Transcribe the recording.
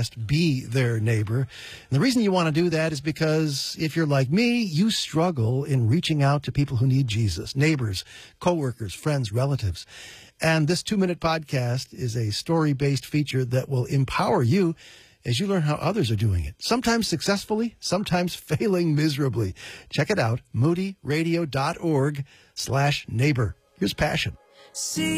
podcast, Be Their Neighbor. And the reason you want to do that is because if you're like me, you struggle in reaching out to people who need Jesus, neighbors, coworkers, friends, relatives. And this 2-minute podcast is a story-based feature that will empower you as you learn how others are doing it, sometimes successfully, sometimes failing miserably. Check it out, moodyradio.org/neighbor. Here's Passion.